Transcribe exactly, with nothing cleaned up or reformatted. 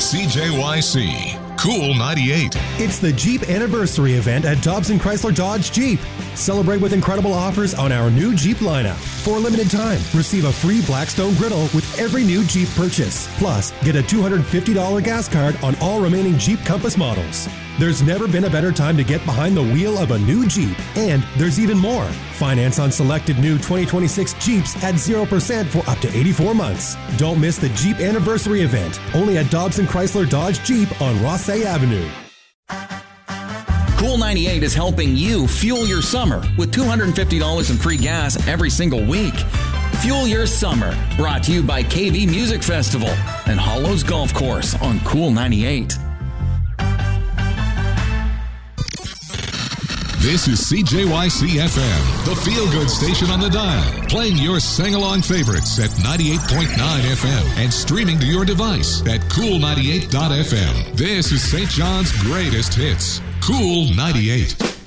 C J Y C. Cool ninety-eight. It's the Jeep Anniversary event at Dobbs and Chrysler Dodge Jeep. Celebrate with incredible offers on our new Jeep lineup. For a limited time, receive a free Blackstone griddle with every new Jeep purchase. Plus, get a two hundred fifty dollars gas card on all remaining Jeep Compass models. There's never been a better time to get behind the wheel of a new Jeep. And there's even more. Finance on selected new twenty twenty-six Jeeps at zero percent for up to eighty-four months. Don't miss the Jeep Anniversary event, only at Dobbs and Chrysler Dodge Jeep on Rossay Avenue. Cool ninety-eight is helping you fuel your summer with two hundred fifty dollars in free gas every single week. Fuel your summer, brought to you by K V Music Festival and Hollows Golf Course on Cool ninety-eight. This is C J Y C F M, the feel-good station on the dial, playing your sing-along favorites at ninety-eight point nine F M and streaming to your device at cool ninety-eight dot f m. This is Saint John's greatest hits, Cool ninety-eight.